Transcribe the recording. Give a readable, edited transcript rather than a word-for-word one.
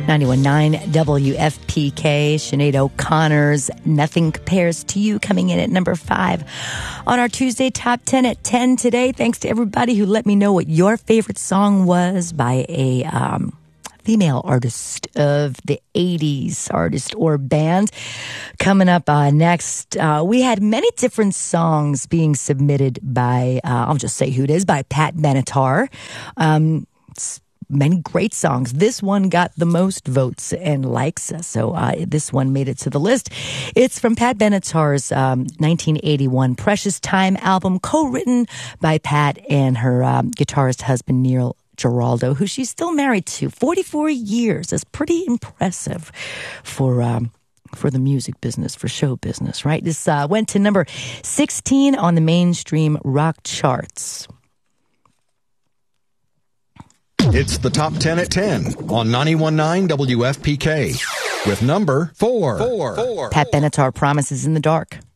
91.9 WFPK, Sinead O'Connor's Nothing Compares to You, coming in at number 5 on our Tuesday Top 10 at 10 today. Thanks to everybody who let me know what your favorite song was by a female artist of the 80s, artist or band. Coming up next, we had many different songs being submitted by, I'll just say who it is, by Pat Benatar. Many great songs. This one got the most votes and likes, so this one made it to the list. It's from Pat Benatar's 1981 Precious Time album, co-written by Pat and her guitarist husband, Neil Giraldo, who she's still married to 44 years. That's pretty impressive for the music business, for show business, right? This went to number 16 on the mainstream rock charts. It's the Top 10 at 10 on 91.9 WFPK with number 4. Pat Benatar, Promises in the Dark.